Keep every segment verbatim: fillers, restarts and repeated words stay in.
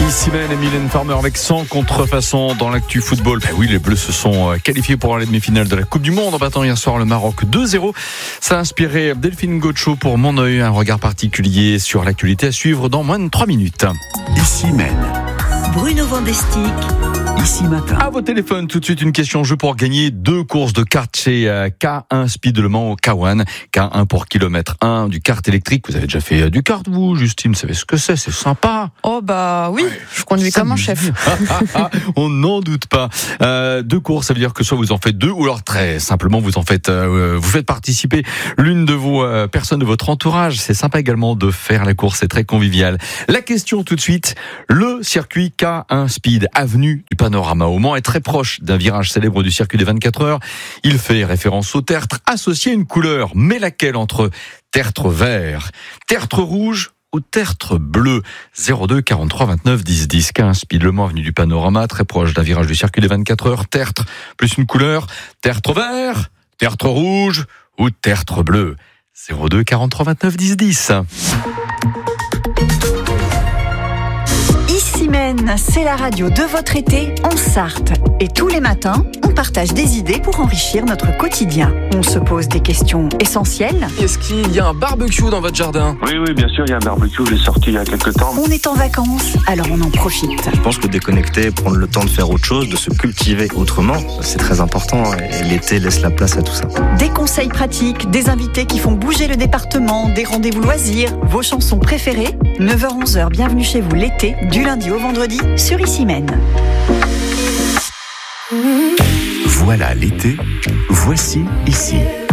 Ici même, Mylène Farmer avec cent contrefaçons dans l'actu football. Ben oui, les Bleus se sont qualifiés pour la demi-finale de la Coupe du Monde en battant hier soir le Maroc deux zéro. Ça a inspiré Delphine Gaucho pour Mon Oeil, un regard particulier sur l'actualité à suivre dans moins de trois minutes. Ici même, Bruno Vandestick. Ici matin. À vos téléphones, tout de suite une question jeu pour gagner deux courses de kart chez K un Speed Le Mans au K un. K un pour kilomètre un du kart électrique. Vous avez déjà fait du kart, vous, Justine? Vous savez ce que c'est? C'est sympa. Oh bah oui, ouais, je conduis comme un chef. On n'en doute pas. Euh, deux courses, ça veut dire que soit vous en faites deux, ou alors très simplement vous en faites, euh, vous faites participer l'une de vos euh, personnes de votre entourage. C'est sympa également de faire la course, c'est très convivial. La question tout de suite, le circuit K un Speed, avenue du Panorama au Mans, est très proche d'un virage célèbre du circuit des vingt-quatre heures. Il fait référence au tertre associé à une couleur, mais laquelle entre tertre vert, tertre rouge ou tertre bleu? Zéro deux quarante-trois vingt-neuf dix dix. K un Speed Le Mans, avenue du Panorama, très proche d'un virage du circuit des vingt-quatre heures. Tertre plus une couleur, tertre vert, tertre rouge ou tertre bleu? Zéro deux quarante-trois vingt-neuf dix dix. Ici même, c'est la radio de votre été en Sarthe. Et tous les matins, on partage des idées pour enrichir notre quotidien. On se pose des questions essentielles. Est-ce qu'il y a un barbecue dans votre jardin? Oui, oui, bien sûr, il y a un barbecue, je l'ai sorti il y a quelques temps. On est en vacances, alors on en profite. Je pense que déconnecter, prendre le temps de faire autre chose, de se cultiver autrement, c'est très important. Et l'été laisse la place à tout ça. Des conseils pratiques, des invités qui font bouger le département, des rendez-vous loisirs, vos chansons préférées. neuf heures onze heures, bienvenue chez vous l'été, du lundi au vendredi, sur Ici même. Voilà l'été, voici ici.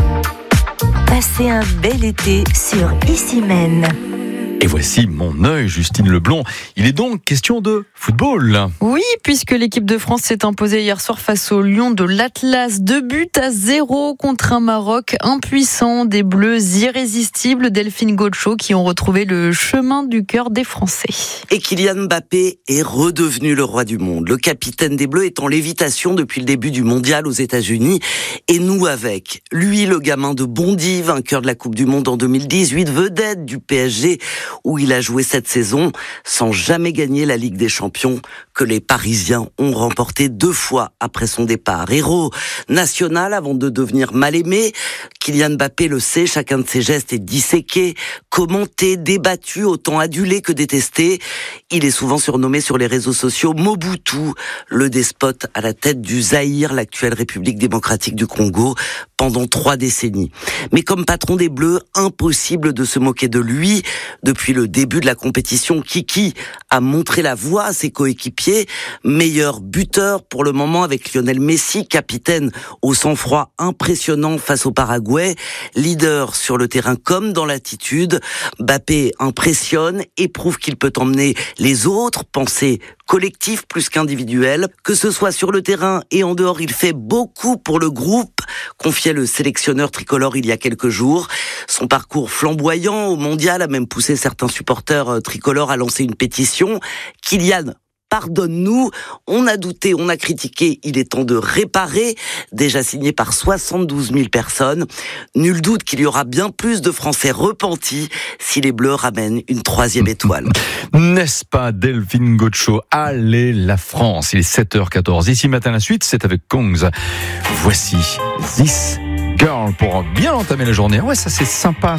Passez un bel été sur Ici même. Et voici Mon Oeil, Justine Leblond. Il est donc question de football. Oui, puisque l'équipe de France s'est imposée hier soir face aux Lions de l'Atlas. Deux buts à zéro contre un Maroc impuissant, des Bleus irrésistibles, Delphine Gaucho, qui ont retrouvé le chemin du cœur des Français. Et Kylian Mbappé est redevenu le roi du monde. Le capitaine des Bleus est en lévitation depuis le début du mondial aux États-Unis. Et nous avec. Lui, le gamin de Bondy, vainqueur de la Coupe du Monde en deux mille dix-huit, vedette du P S G, où il a joué cette saison sans jamais gagner la Ligue des Champions que les Parisiens ont remporté deux fois après son départ. Héros national avant de devenir mal aimé, Kylian Mbappé le sait, chacun de ses gestes est disséqué, commenté, débattu, autant adulé que détesté. Il est souvent surnommé sur les réseaux sociaux Mobutu, le despote à la tête du Zaïre, l'actuelle République démocratique du Congo, pendant trois décennies. Mais comme patron des Bleus, impossible de se moquer de lui. Depuis le début de la compétition, Kiki a montré la voie à ses coéquipiers. Meilleur buteur pour le moment avec Lionel Messi, capitaine au sang-froid impressionnant face au Paraguay. Leader sur le terrain comme dans l'attitude. Mbappé impressionne et prouve qu'il peut emmener les autres, penser collectif plus qu'individuel. Que ce soit sur le terrain et en dehors, il fait beaucoup pour le groupe, confiait le sélectionneur tricolore il y a quelques jours. Son parcours flamboyant au mondial a même poussé certains supporters tricolores à lancer une pétition. Kylian, pardonne-nous, on a douté, on a critiqué, il est temps de réparer, déjà signé par soixante-douze mille personnes. Nul doute qu'il y aura bien plus de Français repentis si les Bleus ramènent une troisième étoile. N'est-ce pas, Delphine Gaucho? Allez la France, il est sept heures quatorze. Ici matin, la suite, c'est avec Kongs. Voici This Girl pour bien entamer la journée. Ouais, ça c'est sympa.